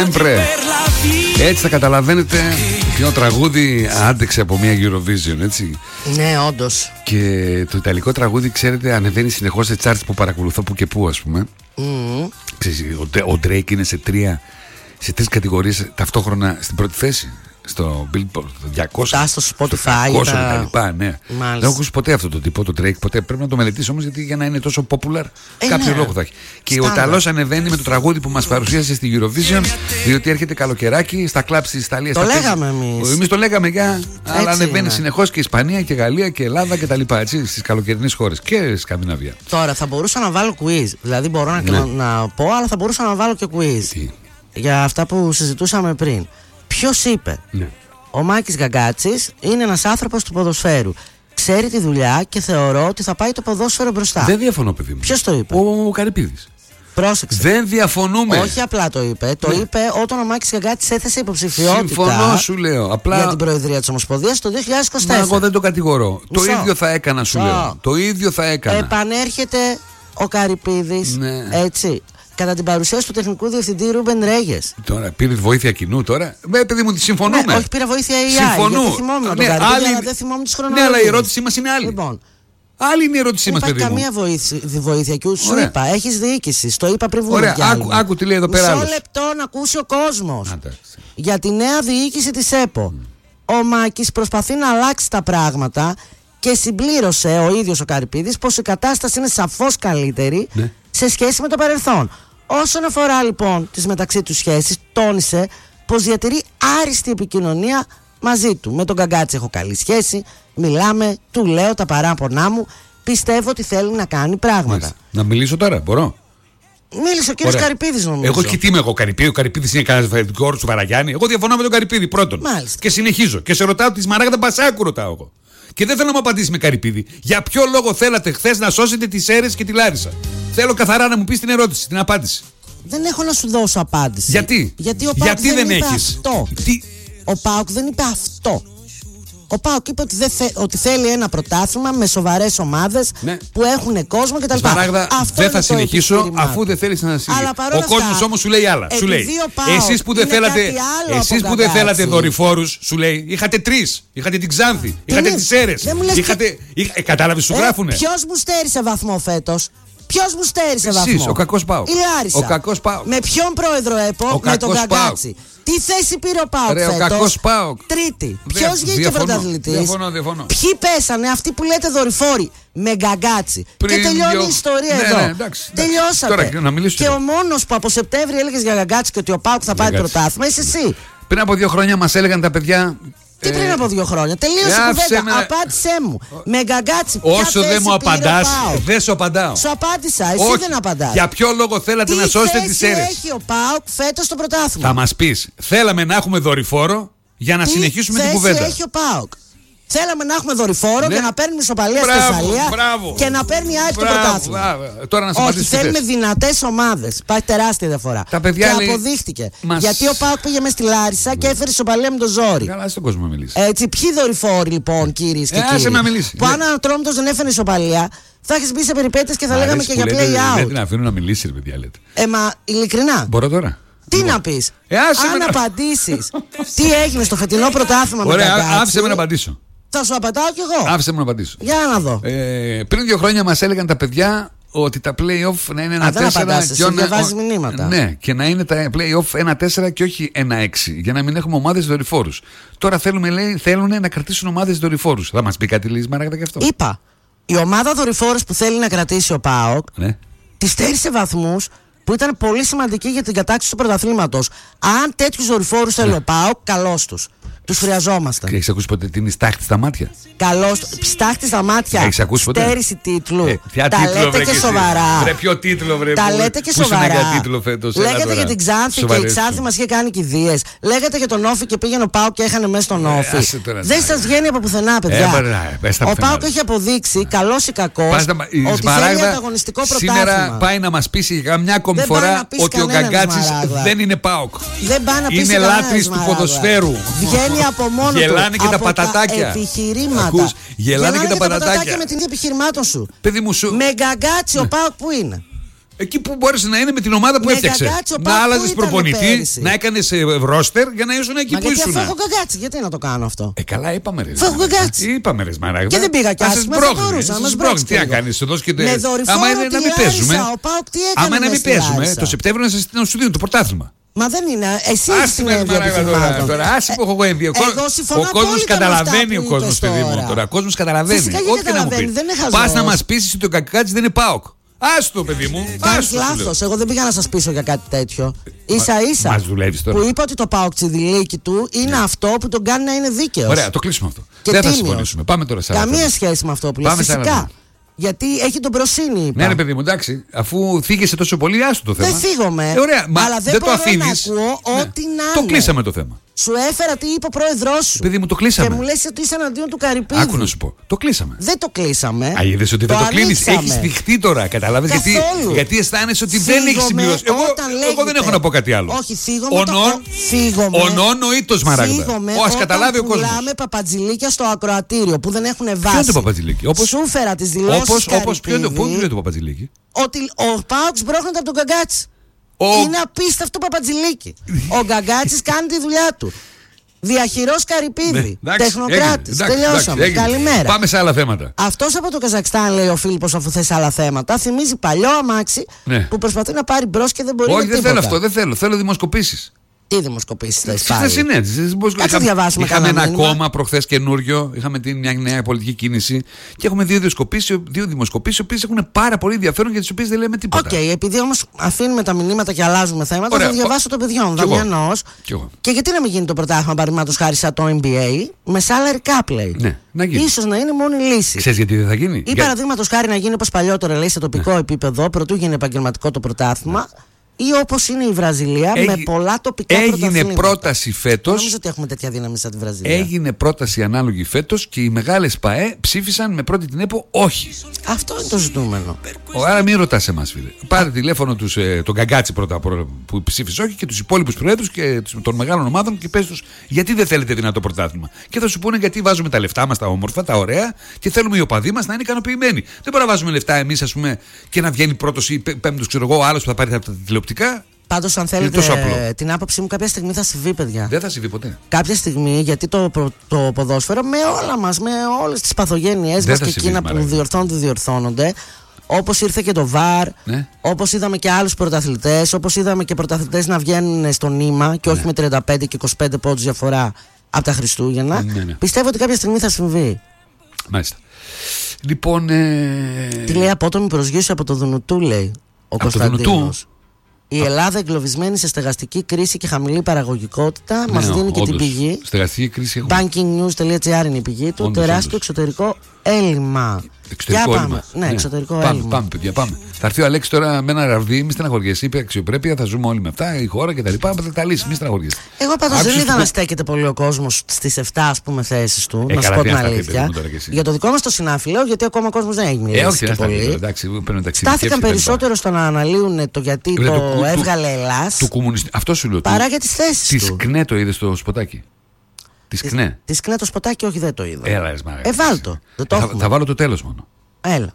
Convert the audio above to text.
Έτσι θα καταλαβαίνετε ποιο τραγούδι άντεξε από μια Eurovision, έτσι. Ναι, όντως. Και το ιταλικό τραγούδι, ξέρετε, ανεβαίνει συνεχώς σε charts που παρακολουθώ που και που, ας πούμε. Ξέρεις, ο Drake είναι σε τρεις κατηγορίες ταυτόχρονα στην πρώτη θέση. Στο Billboard, 200. Στο Spotify. 200 και τα λοιπά, ναι. Δεν έχω ακούσει ποτέ αυτό το τύπο, το Drake, ποτέ. Πρέπει να το μελετήσω όμως, γιατί για να είναι τόσο popular, κάποιο λόγο θα έχει. Και ο Ιταλός ανεβαίνει με το τραγούδι που μας παρουσίασε στη Eurovision, διότι έρχεται καλοκαιράκι στα κλαμπ της Ιταλίας. Το λέγαμε εμείς. Εμείς το λέγαμε αλλά ανεβαίνει συνεχώς και Ισπανία και Γαλλία και Ελλάδα και τα λοιπά, έτσι, στις καλοκαιρινές χώρες και Σκανδιναβία. Τώρα θα μπορούσα να βάλω quiz. Δηλαδή μπορώ να πω, αλλά θα μπορούσα να βάλω και quiz. Για αυτά που συζητούσαμε πριν. Ποιος είπε? Ο Μάκης Γκαγκάτσης είναι ένας άνθρωπος του ποδοσφαίρου. Ξέρει τη δουλειά και θεωρώ ότι θα πάει το ποδόσφαιρο μπροστά. Δεν διαφωνώ, παιδί μου. Ποιος το είπε? Ο Καρυπίδης. Πρόσεξε. Δεν διαφωνούμε. Όχι απλά το είπε. Το είπε όταν ο Μάκης Γκαγκάτσης έθεσε υποψηφιότητα. Συμφωνώ, σου λέω. Απλά για την Προεδρία της Ομοσπονδίας το 2024. Μα εγώ δεν το κατηγορώ. Το ίδιο θα έκανα, σου λέω. Το ίδιο θα έκανα. Επανέρχεται ο Καρυπίδης. Έτσι. Κατά την παρουσίαση του τεχνικού διευθυντή Ρούμπεν Ρέγες. Τώρα πήρε βοήθεια κοινού τώρα. Παιδί μου, συμφωνούμε. Ναι, όχι, πήρα βοήθεια AI. Συμφωνώ. Γιατί θυμόμουν τον Καρυπίδη, αλλά δεν θυμόμουν τις χρονολογίες. Ναι, αλλά η ερώτησή μας είναι άλλη. Λοιπόν, άλλη είναι η ερώτησή μας, παιδί μου. Δεν υπάρχει καμία βοήθεια. Και σου είπα, έχεις διοίκηση. Το είπα πριν βγούμε. Ωραία, άκου τι λέει εδώ πέρα. Μισό λεπτό να ακούσει ο κόσμος. Για τη νέα διοίκηση της ΕΠΟ. Ο Μάκης προσπαθεί να αλλάξει τα πράγματα και συμπλήρωσε ο ίδιος ο Καρυπίδης πως η κατάσταση είναι σαφώς καλύτερη σε σχέση με το παρελθόν. Όσον αφορά λοιπόν τις μεταξύ τους σχέσεις, τόνισε πως διατηρεί άριστη επικοινωνία μαζί του. Με τον Γκαγκάτση έχω καλή σχέση, μιλάμε, του λέω τα παράπονά μου, πιστεύω ότι θέλει να κάνει πράγματα. Μάλιστα. Να μιλήσω τώρα, μπορώ? Μίλησε ο κύριος Καρυπίδης, νομίζω. Εγώ και τι είμαι εγώ, Καρυπίδη? Ο Καρυπίδης είναι κανένας διαφορετικό όρο του Βαραγιάννη. Εγώ διαφωνώ με τον Καρυπίδη πρώτον. Μάλιστα. Και συνεχίζω και σε ρωτάω τη Σμαράγδα Μπασάκου, ρωτάω εγώ. Και δεν θέλω να μου απαντήσει με Καρυπίδη. Για ποιο λόγο θέλατε χθες να σώσετε τις Σέρρες και τη Λάρισα? Θέλω καθαρά να μου πεις την ερώτηση, την απάντηση. Δεν έχω να σου δώσω απάντηση. Γιατί? Γιατί ο ΠΑΟΚ δεν είπε αυτό. Ο ΠΑΟΚ δεν είπε αυτό. Ο ΠΑΟΚ είπε ότι θέλει ένα πρωτάθλημα με σοβαρές ομάδες που έχουν κόσμο κτλ. Σμαράγδα, δεν θα συνεχίσω αφού δεν θέλεις να συνεχίσεις. Ο κόσμος όμως σου λέει άλλα. Σου λέει, εσείς που δεν θέλατε δορυφόρους, σου λέει, είχατε τρεις. Είχατε την Ξάνθη, είχατε τις Σέρρες. Κατάλαβες, σου γράφουνε. Ποιος μου στέρισε βαθμό φέτος? Ποιος μου στέρισε βαθμό? Εσείς, ο κακός ΠΑΟΚ. Η Λάρισα. Ο κακός ΠΑΟΚ. Με ποιον πρόεδρο ΕΠΟ? Με τον Γκαγκάτση. Τι θέση πήρε ο ΠΑΟΚ φέτος? Ο κακός ΠΑΟΚ. Τρίτη. Ποιος βγήκε πρωταθλητής? Διαφωνώ. Ποιοι πέσανε? Αυτοί που λέτε δορυφόροι. Με Γκαγκάτση. Και τελειώνει η ιστορία εδώ. Τελειώσατε. Τώρα, να και ο μόνος που από Σεπτέμβρη έλεγες για Γκαγκάτση και ότι ο ΠΑΟΚ θα πάρει πρωτάθλημα είσαι εσύ. Πριν από 2 χρόνια μας έλεγαν τα παιδιά. Τι πριν από 2 χρόνια? Τελείωσε η κουβέντα. Απάντησέ μου. Με Γκαγκάτση. Όσο δεν μου απαντάς, δεν σου απαντάω. Σου απάντησα. Εσύ δεν απαντάς. Για ποιο λόγο θέλατε να σώσετε τις Σέρρες? Τι έχει ο ΠΑΟΚ φέτος στο πρωτάθλημα? Θα μας πεις. Θέλαμε να έχουμε δορυφόρο για να συνεχίσουμε την κουβέντα. Τι έχει ο ΠΑΟΚ? Θέλαμε να έχουμε δορυφόρο για να παίρνουμε ισοπαλία στη Θεσσαλία και να παίρνει ΑΕΚ το πρωτάθλημα. Όχι, θέλουμε δυνατές ομάδες. Υπάρχει τεράστια διαφορά. Και αποδείχτηκε. Γιατί ο ΠΑΟΚ πήγε μέσα στη Λάρισα και έφερε ισοπαλία με το ζόρι. Καλά, στον κόσμο να μιλήσει. Έτσι, ποιοι δορυφόροι λοιπόν, κύριε και κύριοι, που αν Ατρόμητος δεν έφερε ισοπαλία, θα έχεις μπει σε περιπέτειες και θα λέγαμε και για play out. Δεν την αφήνω να μιλήσει, ρε παιδιά, λέτε. Μα ειλικρινά. Μπορώ τώρα? Τι να πεις? Αν απαντήσεις τι έγινε στο φετινό πρωτάθλημα με τον Γκαγκάτση. Άφησε με να απαντήσω. Θα σου απαντάω κι εγώ. Άφησε μου να απαντήσω. Για να δω. Πριν 2 χρόνια μας έλεγαν τα παιδιά ότι τα play-off να είναι 1-4. Δεν απαντάς, εσύ διαβάζεις μηνύματα. Ναι, και να είναι τα play-off 1-4 και όχι 1-6. Για να μην έχουμε ομάδες δορυφόρους. Τώρα θέλουν να κρατήσουν ομάδες δορυφόρους. Θα μας πει κάτι, Λίζη Μαράγδα, γι' αυτό? Είπα. Η ομάδα δορυφόρους που θέλει να κρατήσει ο ΠΑΟΚ τη στέρισε βαθμούς που ήταν πολύ σημαντική για την κατάκτηση του πρωταθλήματος. Αν τέτοιους δορυφόρους θέλει ο ΠΑΟΚ, καλώς τους. Τους χρειαζόμαστε. Και έχεις ακούσει ποτέ τι είναι στάχτη στα μάτια? Καλώς. Στάχτη στα μάτια. Έχεις ακούσει ποτέ? Στέρηση τίτλου. Τα λέτε και σοβαρά. Βρε, ποιο τίτλο, βρε? Τα λέτε και σοβαρά. Για τίτλο φέτος? Λέγατε για την Ξάνθη και η Ξάνθη μας είχε κάνει κηδείες. Λέγατε για τον Όφη και πήγαινε ο ΠΑΟΚ και έχανε μέσα στον Όφη. Δεν σας βγαίνει από πουθενά, παιδιά. Ο ΠΑΟΚ έχει αποδείξει, καλός ή κακός, ότι θέλει ανταγωνιστικό πρωτάθλημα. Σήμερα πάει να μας πείσει για μια ακόμη φορά ότι ο Γκαγκάτσης δεν είναι ΠΑΟΚ. Είναι λάτρης του ποδοσφαίρου. Βγαίνει από μόνο του. Γελάνε και τα πατατάκια. Επιχειρήματα. Γελάνε και τα πατατάκια με την επιχειρημάτων σου. Παιδί μου σου. Με Γκαγκάτσι ο ΠΑΟΚ που είναι? Εκεί που μπόρεσε να είναι με την ομάδα που έφτιαξε. Να άλλαζε προπονητή, να έκανε ρόστερ για να ήσουν εκεί που ήσουν. Αφού έχω Γκαγκάτση, γιατί να το κάνω αυτό. Καλά, είπαμε ρε. Αφού έχω Γκαγκάτση. Είπαμε ρε Μαράγδα. Και δεν πήγα κι άσχημα. Τι να κάνει εδώ και άμα είναι να μην παίζουμε. Άμα είναι να μην παίζουμε, το Σεπτέμβριο να σου δίνουν το πρωτάθλημα. Μα δεν είναι. Εσύ είσαι στην ένδυα. Τώρα, άσε που έχω ένδυα. Ο κόσμος καταλαβαίνει, ο κόσμος, παιδί μου. Τώρα, ο κόσμος καταλαβαίνει. Ό,τι και να μου πει. Πας να μας πείσεις ότι ο Γκαγκάτση δεν είναι ΠΑΟΚ. Άστο, παιδί μου. Κάνεις λάθος. Εγώ δεν πήγα να σας πείσω για κάτι τέτοιο. Ίσα-ίσα που είπα ότι το ΠΑΟΚ τσιδιλίκι του είναι αυτό που τον κάνει να είναι δίκαιος. Ωραία, το κλείσουμε αυτό. Δεν θα συμφωνήσουμε. Πάμε τώρα σε άλλο. Καμία σχέση με αυτό που λες. Φυσικά. Γιατί έχει τον Προσίνη, είπα. Ναι, ρε παιδί μου, εντάξει. Αφού θίγεσαι τόσο πολύ, άστο το θέμα. Δεν θίγομαι. Ωραία, αλλά δεν το αφήνεις. Να ακούω ό,τι να είναι. Το κλείσαμε το θέμα. Σου έφερα τι είπε ο πρόεδρός σου. Παιδί μου, το κλείσαμε. Και μου λες ότι είσαι εναντίον του Καρυπίδη. Άκου να σου πω. Το κλείσαμε. Δεν το κλείσαμε. Είδες ότι δεν το κλείνεις. Έχεις δειχτεί τώρα. Καταλάβες γιατί αισθάνεσαι ότι δεν έχεις συμπληρώσει. Εγώ δεν έχω να πω κάτι άλλο. Όχι, θίγομαι. Ονό νοήτος Μαράγδα. Ας καταλάβει ο κόσμος. Πουλάμε παπατζηλίκια στο ακροατήριο που δεν έχουν βάση. Ποιο είναι το παπατζηλίκι? Σου φέρα τις δηλώσεις Καρυπίδη. Πού είναι το παπατζηλίκι? Ότι ο ΠΑΟΚ σπρώχνεται από τον Γκαγκάτση. Είναι απίστευτο παπατζηλίκι. Ο Γκαγκάτσης κάνει τη δουλειά του. Διαχειρός Καρυπίδη. Τεχνοκράτης. Τελειώσαμε. Καλημέρα. Πάμε σε άλλα θέματα. Αυτός από το Καζακστάν, λέει ο Φίλιππος, αφού θες άλλα θέματα, θυμίζει παλιό αμάξι που προσπαθεί να πάρει μπρος και δεν μπορεί. Όχι, δεν θέλω αυτό. Δεν θέλω. Θέλω δημοσκοπήσεις. Τι δημοσκοπήσεις θες πάλι? Συνέντευξη. Κάτσε να διαβάσουμε. Είχαμε ένα κόμμα προχθές καινούριο. Είχαμε μια νέα πολιτική κίνηση. Και έχουμε δύο δημοσκοπήσεις, οι οποίες έχουν πάρα πολύ ενδιαφέρον για τις οποίες δεν λέμε τίποτα. Επειδή όμως αφήνουμε τα μηνύματα και αλλάζουμε θέματα, θα διαβάσω των παιδιών. Δαμιανός. Και γιατί να μην γίνει το πρωτάθλημα παραδείγματος χάρη σαν το NBA με salary cap, λέει. Ναι, να γίνει. Ίσως να είναι μόνη λύση. Ξέρεις γιατί δεν θα γίνει? Ή παραδείγματος χάρη να γίνει όπως παλιότερα, λέει, σε τοπικό επίπεδο, πρωτού γίνει επαγγελματικό το πρωτάθλημα. Ή όπως είναι η Βραζιλία με πολλά τοπικά πρωταθλήματα. Έγινε πρόταση φέτος. Νομίζω ότι έχουμε τέτοια δύναμη σαν τη Βραζιλία. Έγινε πρόταση ανάλογη φέτος και οι μεγάλες ΠΑΕ ψήφισαν με πρώτη την ΕΠΟ όχι. Αυτό είναι το ζητούμενο. Άρα μην ρωτάς εμάς, φίλε. Πάρε τηλέφωνο τον Γκαγκάτση πρώτα που ψήφισε όχι και τους υπόλοιπους προέδρους και των μεγάλων ομάδων και πες τους γιατί δεν θέλετε δυνατό πρωτάθλημα. Και θα σου πούνε γιατί βάζουμε τα λεφτά μας, τα όμορφα, τα ωραία και θέλουμε οι οπαδοί μας να είναι ικανοποιημένοι. Δεν μπορούμε να βάζουμε λεφτά εμείς, ας πούμε, και να βγαίνει πρώτος ή πέμπτος, ξέρω εγώ, ο άλλος που θα πάρει τα τηλεοπτικά. Πάντως, αν θέλετε την άποψή μου, κάποια στιγμή θα συμβεί, παιδιά. Δεν θα συμβεί ποτέ. Κάποια στιγμή, γιατί το ποδόσφαιρο με όλα μας, με όλες τις παθογένειές μας και εκείνα που διορθώνονται, όπως ήρθε και το VAR, όπως είδαμε και άλλους πρωταθλητές, όπως είδαμε και πρωταθλητές να βγαίνουν στο νήμα και όχι με 35 και 25 πόντους διαφορά από τα Χριστούγεννα. Πιστεύω ότι κάποια στιγμή θα συμβεί. Μάλιστα. Λοιπόν. Τι λέει απότομη προσγείωση από το Δουνουτού, λέει ο Κωνσταντίνος. Η Ελλάδα εγκλωβισμένη σε στεγαστική κρίση και χαμηλή παραγωγικότητα. Μας δίνει και την πηγή. Στεγαστική κρίση. Bankingnews.gr είναι η πηγή του. Τεράστιο εξωτερικό έλλειμμα. Εξωτερικό έλλειμμα. Ναι, εξωτερικό έλλειμμα. Πάμε, παιδιά, πάμε. Θα έρθει ο Αλέξης τώρα με ένα ραβδί, μη στεναχωριέσαι. Είπε αξιοπρέπεια, θα ζούμε όλοι με αυτά, η χώρα κτλ. Θα τα λύσει, μη στεναχωριέσαι. Εγώ πάντως δεν είδα να στέκεται πολύ ο κόσμος στις 7 ας πούμε θέσεις του. Να σου πω την αλήθεια. Για το δικό μας το συνάφι λέω, γιατί ακόμα ο κόσμος δεν έχει μιλήσει πολύ. Στάθηκαν περισσότερο στο να αναλύουν το γιατί το έβγαλε Ελλάς. Αυτό σου λέω. Παρά για τις θέσεις του. Τη ΚΝΕ το είδε στο σποτάκι. Τη ΚΝΕ. Τη ΚΝΕ το σποτάκι, όχι, δεν το είδα. Έλα, Βάλτο. Θα βάλω το τέλος μόνο. Έλα.